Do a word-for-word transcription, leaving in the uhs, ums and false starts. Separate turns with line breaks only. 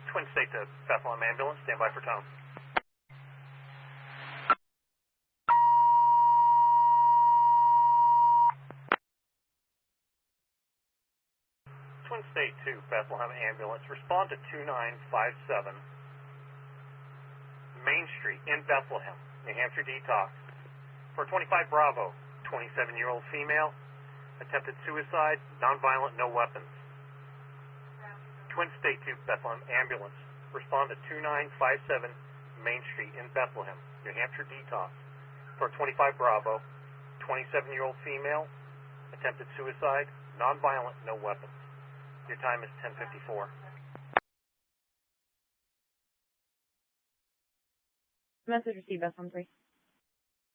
Twin State to Bethlehem Ambulance, stand by for tone. Twin State to Bethlehem Ambulance, respond to two nine five seven Main Street in Bethlehem, New Hampshire detox. For twenty-five Bravo, twenty-seven-year-old female, attempted suicide, nonviolent, no weapons. Twin State to Bethlehem Ambulance, respond to two nine five seven Main Street in Bethlehem, New Hampshire detox. For twenty-five Bravo, twenty-seven-year-old female, attempted suicide, nonviolent, no weapons. Your time is ten fifty-four.
Message received, Bethlehem three.